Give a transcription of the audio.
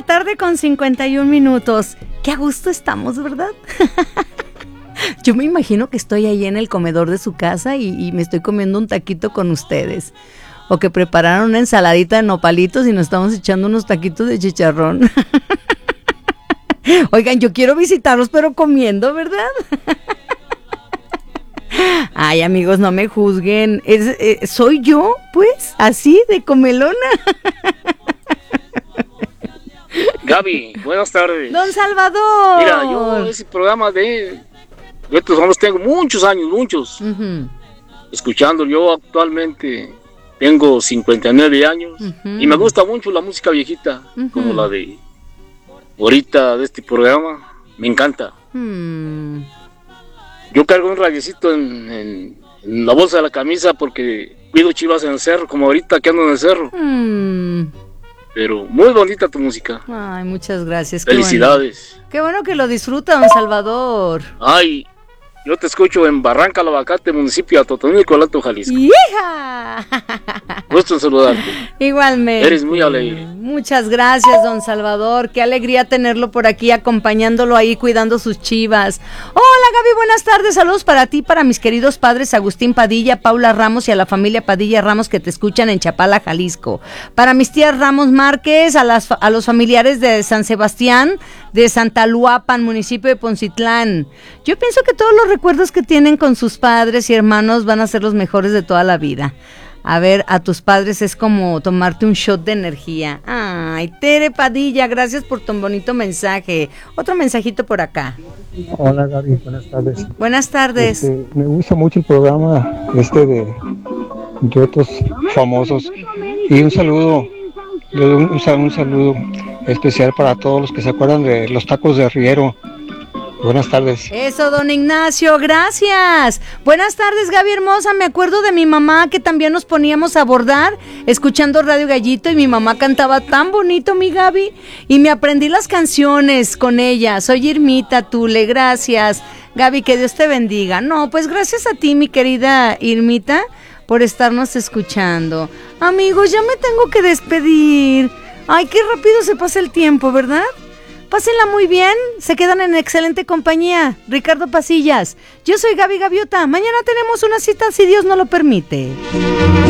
la tarde con 51 minutos. Qué a gusto estamos, ¿verdad? Yo me imagino que estoy ahí en el comedor de su casa y me estoy comiendo un taquito con ustedes. O que prepararon una ensaladita de nopalitos y nos estamos echando unos taquitos de chicharrón. Oigan, yo quiero visitarlos, pero comiendo, ¿verdad? Ay, amigos, no me juzguen. ¿Soy yo, pues? ¿Así, de comelona? Gaby, buenas tardes. Don Salvador. Mira, yo ese programa de estos hombres tengo muchos años, escuchando. Yo actualmente tengo 59 años y me gusta mucho la música viejita, como la de ahorita de este programa. Me encanta. Yo cargo un radiecito en la bolsa de la camisa porque cuido chivas en el cerro, como ahorita que ando en el cerro. Pero muy bonita tu música. Ay, muchas gracias. Felicidades. Qué bueno que lo disfruta, don Salvador. Ay, yo te escucho en Barranca, Lavacate, municipio de Atotonilco, Alto, Jalisco. ¡Hija! Gusto en saludarte. Igualmente. Eres muy alegre. Muchas gracias, don Salvador. Qué alegría tenerlo por aquí, acompañándolo ahí, cuidando sus chivas. Hola, Gaby, buenas tardes. Saludos para ti, para mis queridos padres Agustín Padilla, Paula Ramos y a la familia Padilla Ramos que te escuchan en Chapala, Jalisco. Para mis tías Ramos Márquez, a los familiares de San Sebastián, de Santa Luapan, municipio de Poncitlán. Yo pienso que todos los recuerdos que tienen con sus padres y hermanos van a ser los mejores de toda la vida. A ver, a tus padres es como tomarte un shot de energía. Ay, Tere Padilla, gracias por tu bonito mensaje. Otro mensajito por acá. Hola, Gaby, buenas tardes. Buenas tardes. Me gusta mucho el programa de otros famosos. Y un saludo especial para todos los que se acuerdan de los tacos de Riero. Buenas tardes. Eso, don Ignacio, gracias. Buenas tardes, Gaby hermosa. Me acuerdo de mi mamá que también nos poníamos a bordar escuchando Radio Gallito y mi mamá cantaba tan bonito, mi Gaby, y me aprendí las canciones con ella. Soy Irmita Tule, gracias. Gaby, que Dios te bendiga. No, pues gracias a ti, mi querida Irmita, por estarnos escuchando. Amigos, ya me tengo que despedir. Ay, qué rápido se pasa el tiempo, ¿verdad? Pásenla muy bien, se quedan en excelente compañía. Ricardo Pasillas, yo soy Gaby Gaviota. Mañana tenemos una cita si Dios no lo permite.